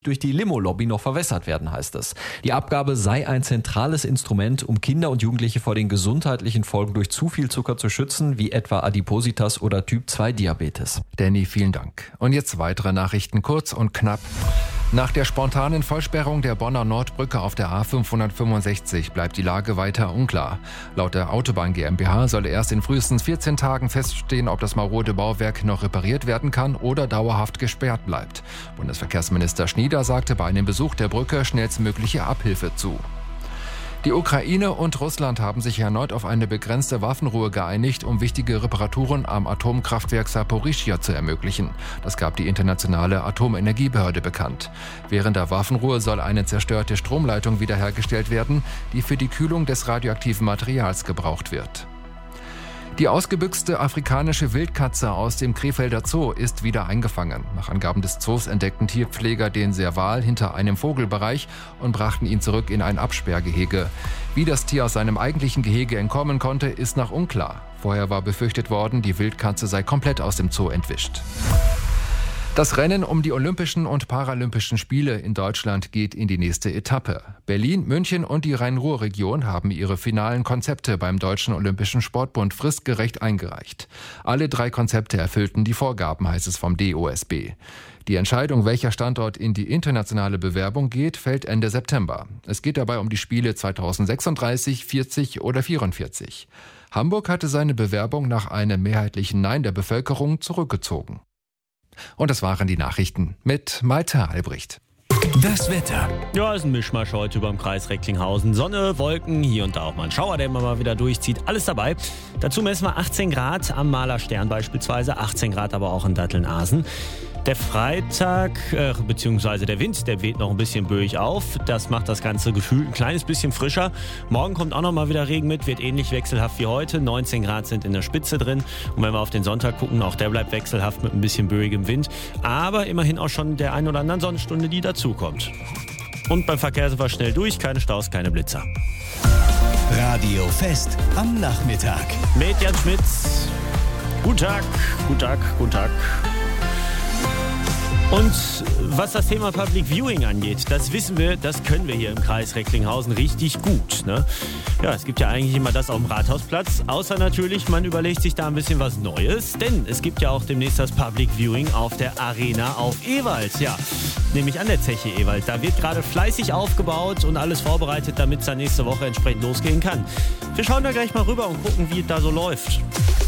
durch die Limo-Lobby noch verwässert werden, heißt es. Die Abgabe sei ein zentrales Instrument, um Kinder und Jugendliche vor den gesundheitlichen Folgen durch zu viel Zucker zu schützen, wie etwa Adipositas oder Typ-2-Diabetes. Danny, vielen Dank. Und jetzt weitere Nachrichten, kurz und knapp. Nach der spontanen Vollsperrung der Bonner Nordbrücke auf der A565 bleibt die Lage weiter unklar. Laut der Autobahn GmbH soll erst in frühestens 14 Tagen feststehen, ob das marode Bauwerk noch repariert werden kann oder dauerhaft gesperrt bleibt. Bundesverkehrsminister Schnieder sagte bei einem Besuch der Brücke schnellstmögliche Abhilfe zu. Die Ukraine und Russland haben sich erneut auf eine begrenzte Waffenruhe geeinigt, um wichtige Reparaturen am Atomkraftwerk Saporischschja zu ermöglichen. Das gab die Internationale Atomenergiebehörde bekannt. Während der Waffenruhe soll eine zerstörte Stromleitung wiederhergestellt werden, die für die Kühlung des radioaktiven Materials gebraucht wird. Die ausgebüxte afrikanische Wildkatze aus dem Krefelder Zoo ist wieder eingefangen. Nach Angaben des Zoos entdeckten Tierpfleger den Serval hinter einem Vogelbereich und brachten ihn zurück in ein Absperrgehege. Wie das Tier aus seinem eigentlichen Gehege entkommen konnte, ist noch unklar. Vorher war befürchtet worden, die Wildkatze sei komplett aus dem Zoo entwischt. Das Rennen um die Olympischen und Paralympischen Spiele in Deutschland geht in die nächste Etappe. Berlin, München und die Rhein-Ruhr-Region haben ihre finalen Konzepte beim Deutschen Olympischen Sportbund fristgerecht eingereicht. Alle 3 Konzepte erfüllten die Vorgaben, heißt es vom DOSB. Die Entscheidung, welcher Standort in die internationale Bewerbung geht, fällt Ende September. Es geht dabei um die Spiele 2036, 40 oder 44. Hamburg hatte seine Bewerbung nach einem mehrheitlichen Nein der Bevölkerung zurückgezogen. Und das waren die Nachrichten mit Malte Albrecht. Das Wetter. Ja, ist ein Mischmasch heute über dem Kreis Recklinghausen. Sonne, Wolken, hier und da auch mal ein Schauer, der immer mal wieder durchzieht. Alles dabei. Dazu messen wir 18 Grad am Malerstern beispielsweise, 18 Grad aber auch in Datteln-Asen. Der Freitag, beziehungsweise der Wind, der weht noch ein bisschen böig auf. Das macht das ganze Gefühl ein kleines bisschen frischer. Morgen kommt auch noch mal wieder Regen mit, wird ähnlich wechselhaft wie heute. 19 Grad sind in der Spitze drin. Und wenn wir auf den Sonntag gucken, auch der bleibt wechselhaft mit ein bisschen böigem Wind. Aber immerhin auch schon der ein oder anderen Sonnenstunde, die dazukommt. Und beim Verkehr sind wir schnell durch. Keine Staus, keine Blitzer. Radio Fest am Nachmittag. Mit Jan Schmitz. Guten Tag, guten Tag, guten Tag. Und was das Thema Public Viewing angeht, das wissen wir, das können wir hier im Kreis Recklinghausen richtig gut. Ne? Ja, es gibt ja eigentlich immer das auf dem Rathausplatz, außer natürlich, man überlegt sich da ein bisschen was Neues, denn es gibt ja auch demnächst das Public Viewing auf der Arena auf Ewald, ja, nämlich an der Zeche Ewald. Da wird gerade fleißig aufgebaut und alles vorbereitet, damit es dann nächste Woche entsprechend losgehen kann. Wir schauen da gleich mal rüber und gucken, wie es da so läuft.